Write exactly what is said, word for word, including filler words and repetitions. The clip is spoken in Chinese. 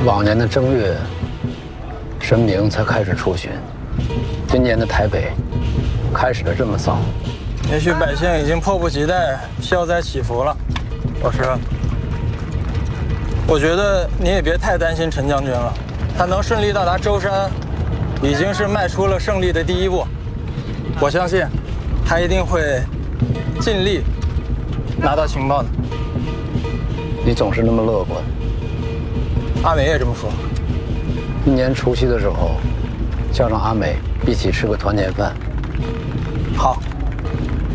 往年的正月，神明才开始出巡，今年的台北开始了这么早。 也许百姓已经迫不及待消灾祈福了。老师，我觉得你也别太担心陈将军了，他能顺利到达舟山，已经是迈出了胜利的第一步。我相信，他一定会尽力拿到情报的。 你总是那么乐观。 阿美也这么说。 一年除夕的时候，叫上阿美一起吃个团年饭。 好。